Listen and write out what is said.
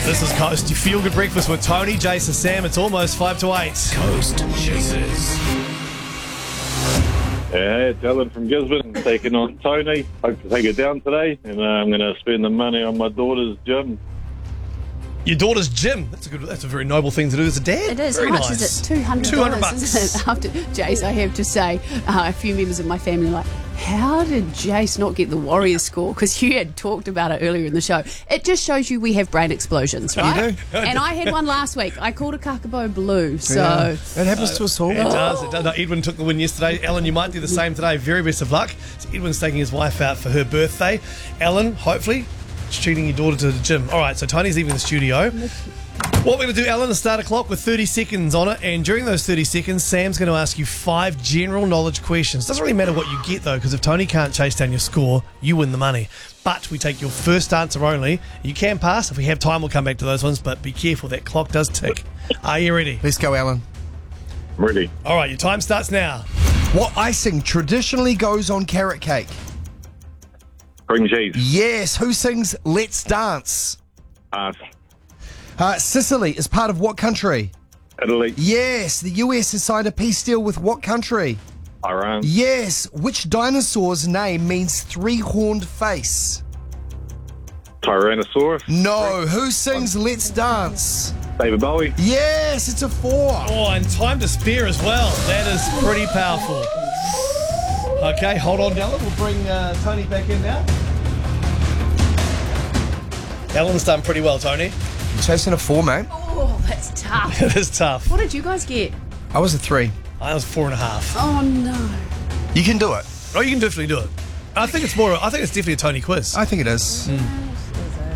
This is Coast. You feel good breakfast with Tony, Jason, Sam. It's almost 5 to 8. Coast Chasers. Yeah, it's Alan from Gisborne taking on Tony. Hope to take it down today, and I'm going to spend the money on my daughter's gym. Your daughter's gym. That's a very noble thing to do as a dad. It is. Very How much nice. is it? $200, $200. isn't it? After Jace, I have to say, a few members of my family are like, how did Jace not get the Warriors score? Because you had talked about it earlier in the show. It just shows you we have brain explosions, right? You do. And I had one last week. I called a Kakabo Blue, so... Yeah. It happens to us all. It does. It does. No, Edwin took the win yesterday. Alan, you might do the same today. Very best of luck. So Edwin's taking his wife out for her birthday. Alan, hopefully, treating your daughter to the gym. All right, so Tony's leaving the studio. What we're going to do, Alan, is start a clock with 30 seconds on it, and during those 30 seconds, Sam's going to ask you 5 general knowledge questions. Doesn't really matter what you get, though, because if Tony can't chase down your score, you win the money. But we take your first answer only. You can pass. If we have time, we'll come back to those ones, but be careful, that clock does tick. Are you ready? Let's go, Alan. I'm ready. All right, your time starts now. What icing traditionally goes on carrot cake? Cream cheese. Yes. Who sings Let's Dance? Pass. Sicily is part of what country? Italy. Yes. The US has signed a peace deal with what country? Iran. Yes. Which dinosaur's name means three-horned face? Tyrannosaurus. No. Who sings Let's Dance? David Bowie. Yes, it's a 4. Oh, and time to spare as well. That is pretty powerful. Okay, hold on, Alan. We'll bring Tony back in now. Alan's done pretty well, Tony. Chasing a 4, mate. Oh, that's tough. It is tough. What did you guys get? I was a 3. I was 4.5. Oh, no. You can do it. Oh, you can definitely do it. I think it's definitely a Tony quiz. I think it is.